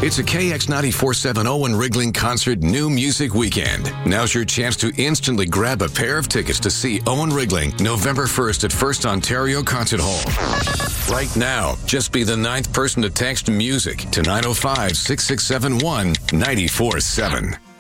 It's a KX94.7 Owen Rigling Concert New Music Weekend. Now's your chance to instantly grab a pair of tickets to see Owen Rigling November 1st at First Ontario Concert Hall. Right now, just be the 9th person to text music to 905-6671-947.